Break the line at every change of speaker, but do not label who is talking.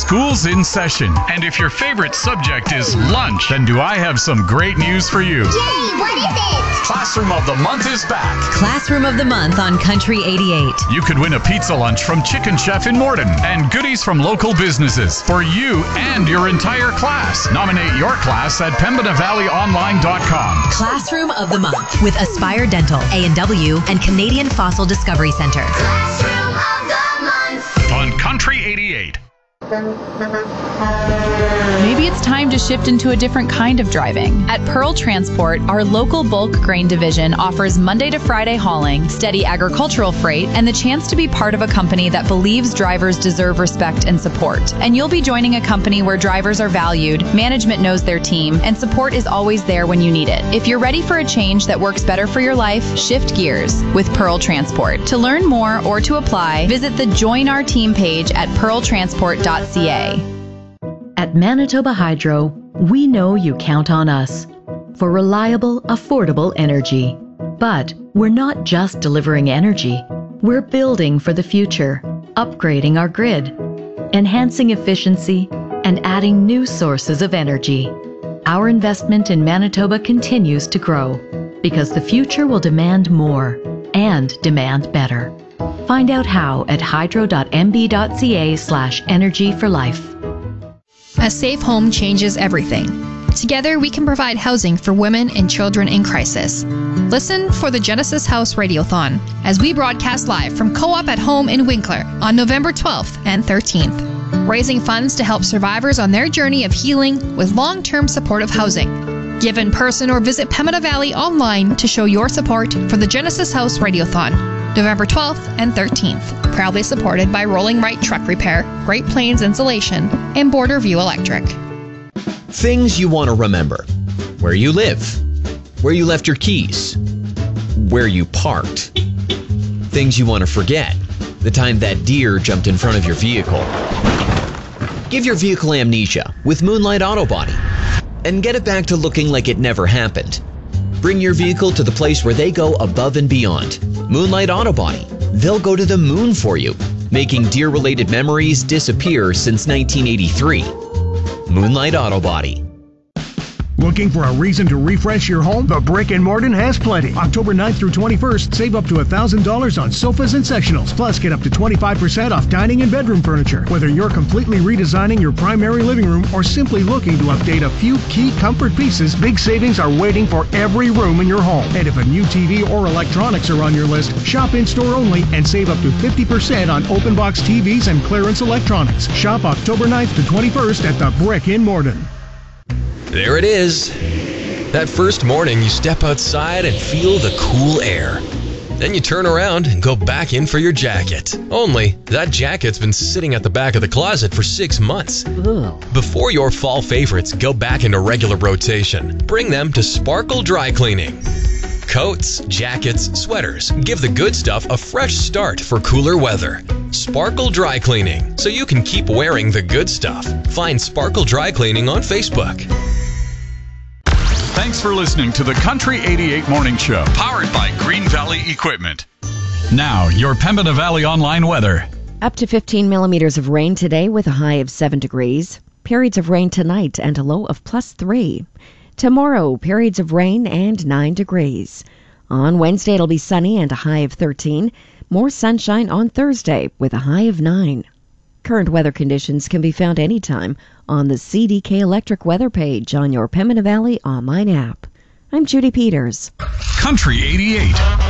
School's in session, and if your favorite subject is lunch, then do I have some great news for you.
Yay, what is it?
Classroom of the Month is back.
Classroom of the Month on Country 88.
You could win a pizza lunch from Chicken Chef in Morden and goodies from local businesses for you and your entire class. Nominate your class at PembinaValleyOnline.com.
Classroom of the Month with Aspire Dental, A&W, and Canadian Fossil Discovery Center.
Classroom of the Month.
On Country 88.
Maybe it's time to shift into a different kind of driving. At Pearl Transport, our local bulk grain division offers Monday to Friday hauling, steady agricultural freight, and the chance to be part of a company that believes drivers deserve respect and support. And you'll be joining a company where drivers are valued, management knows their team, and support is always there when you need it. If you're ready for a change that works better for your life, shift gears with Pearl Transport. To learn more or to apply, visit the Join Our Team page at pearltransport.ca.
At Manitoba Hydro, we know you count on us for reliable, affordable energy. But we're not just delivering energy. We're building for the future, upgrading our grid, enhancing efficiency, and adding new sources of energy. Our investment in Manitoba continues to grow because the future will demand more and demand better. Find out how at hydro.mb.ca/energy for life.
A safe home changes everything. Together, we can provide housing for women and children in crisis. Listen for the Genesis House Radiothon as we broadcast live from Co-op at Home in Winkler on November 12th and 13th, raising funds to help survivors on their journey of healing with long-term supportive housing. Give in person or visit Pembina Valley online to show your support for the Genesis House Radiothon, November 12th and 13th. Proudly supported by Rolling Right Truck Repair, Great Plains Insulation, and Borderview Electric.
Things you want to remember. Where you live. Where you left your keys. Where you parked. Things you want to forget. The time that deer jumped in front of your vehicle. Give your vehicle amnesia with Moonlight Auto Body and get it back to looking like it never happened. Bring your vehicle to the place where they go above and beyond. Moonlight Auto Body. They'll go to the moon for you, making deer-related memories disappear since 1983. Moonlight Auto Body.
Looking for a reason to refresh your home? The Brick in Morden has plenty. October 9th through 21st, save up to $1,000 on sofas and sectionals. Plus, get up to 25% off dining and bedroom furniture. Whether you're completely redesigning your primary living room or simply looking to update a few key comfort pieces, big savings are waiting for every room in your home. And if a new TV or electronics are on your list, shop in-store only and save up to 50% on open box TVs and clearance electronics. Shop October 9th to 21st at the Brick in Morden.
There it is. That first morning, you step outside and feel the cool air. Then you turn around and go back in for your jacket. Only, that jacket's been sitting at the back of the closet for 6 months.
Ugh.
Before your fall favorites go back into regular rotation, bring them to Sparkle Dry Cleaning. Coats, jackets, sweaters, give the good stuff a fresh start for cooler weather. Sparkle Dry Cleaning, so you can keep wearing the good stuff. Find Sparkle Dry Cleaning on Facebook.
Thanks for listening to the Country 88 Morning Show, powered by Green Valley Equipment. Now, your Pembina Valley online weather.
Up to 15 millimeters of rain today with a high of 7 degrees. Periods of rain tonight and a low of +3. Tomorrow, periods of rain and 9 degrees. On Wednesday, it'll be sunny and a high of 13. More sunshine on Thursday with a high of 9. Current weather conditions can be found anytime on the CDK Electric weather page on your Pembina Valley online app. I'm Judy Peters.
Country 88.